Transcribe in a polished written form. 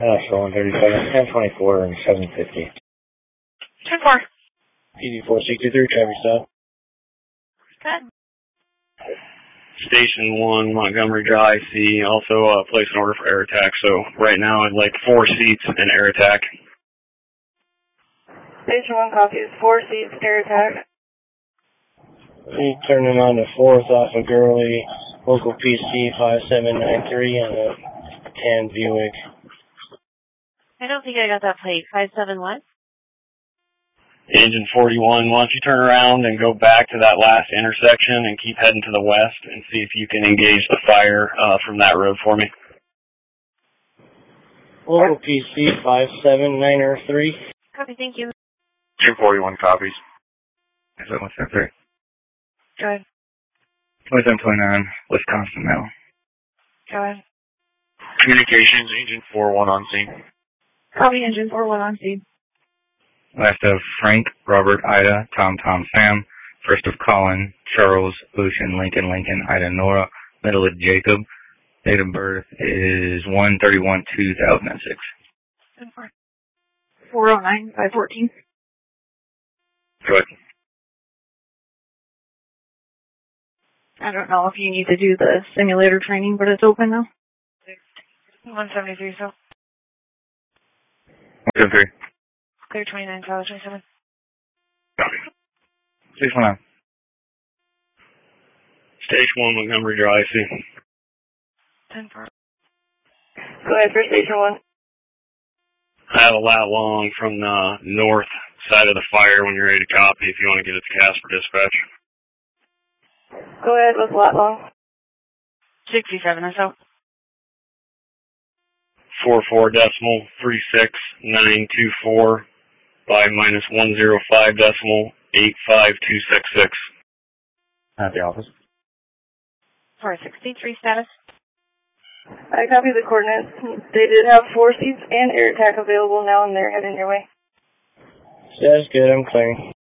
For 137, 1024, and 750. 10-4. PD-4623, traffic stop. Good. Station 1, Montgomery Drive, C. Also place an order for air attack. So right now I'd like 4 seats and air attack. Station 1 copies 4 seats, air attack. Turning on the 4th off of Gurley, local PC 5793 on a tan Buick. I don't think I got that plate. 57 what? Engine 41, why don't you turn around and go back to that last intersection and keep heading to the west and see if you can engage the fire from that road for me. Local PC 5793. Copy, thank you. 241 copies. 773. Go ahead. 2729, Wisconsin Mail. Go ahead. Communications, Engine 41 on scene. Copy, engine 41 on scene. Last of Frank, Robert, Ida, Tom, Sam. First of Colin, Charles, Lucian, Lincoln, Ida, Nora. Middle of Jacob. Date of birth is 1/31/2006. 10-4. 409, 514. Go ahead. I don't know if you need to do the simulator training, but it's open now. 173, so. 173. Clear 29, Charlie 27. Copy. 619. Station 1, Montgomery Drive, C. 10-4. Go ahead for Station 1. I have a lat long from the north side of the fire when you're ready to copy if you want to get it to Casper Dispatch. Go ahead with lat long. 67 or so. 44.36924 by -105.85266. At the office. 463 status. I copy the coordinates. They did have 4 seats and air attack available now, and they're heading your way. That's good, I'm clearing.